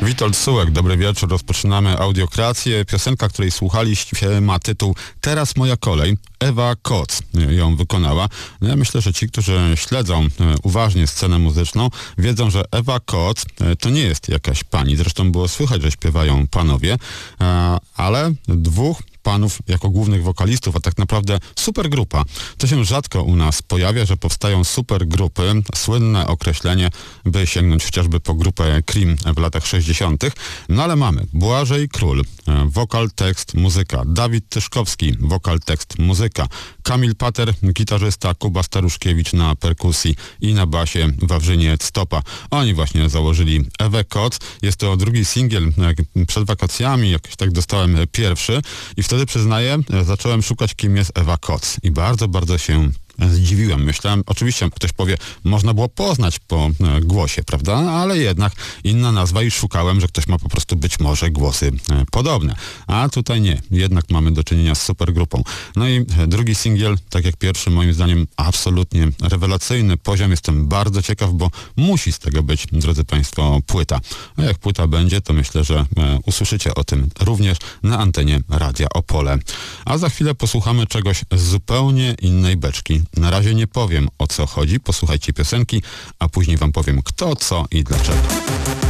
Witold Sułek, dobry wieczór. Rozpoczynamy audiokrację. Piosenka, której słuchaliście, ma tytuł Teraz moja kolej. Ewa Koc ją wykonała. No ja myślę, że ci, którzy śledzą uważnie scenę muzyczną, wiedzą, że Ewa Koc to nie jest jakaś pani. Zresztą było słychać, że śpiewają panowie, ale dwóch panów jako głównych wokalistów, a tak naprawdę supergrupa. To się rzadko u nas pojawia, że powstają supergrupy. Słynne określenie, by sięgnąć chociażby po grupę Cream w latach 60. No ale mamy Błażej Król, wokal, tekst, muzyka. Dawid Tyszkowski, wokal, tekst, muzyka. Kamil Pater, gitarzysta, Kuba Staruszkiewicz na perkusji i na basie Wawrzyniec Stopa. Oni właśnie założyli Ewę Koc. Jest to drugi singiel przed wakacjami, jakoś tak dostałem pierwszy i wtedy przyznaję, zacząłem szukać, kim jest Ewa Koc i bardzo, bardzo się zdziwiłem. Myślałem, oczywiście ktoś powie, można było poznać po głosie, prawda? Ale jednak inna nazwa i szukałem, że ktoś ma po prostu być może głosy podobne. A tutaj nie. Jednak mamy do czynienia z supergrupą. No i drugi singiel, tak jak pierwszy, moim zdaniem absolutnie rewelacyjny poziom. Jestem bardzo ciekaw, bo musi z tego być, drodzy Państwo, płyta. A jak płyta będzie, to myślę, że usłyszycie o tym również na antenie Radia Opole. A za chwilę posłuchamy czegoś z zupełnie innej beczki. Na razie nie powiem, o co chodzi, posłuchajcie piosenki, a później wam powiem kto, co i dlaczego.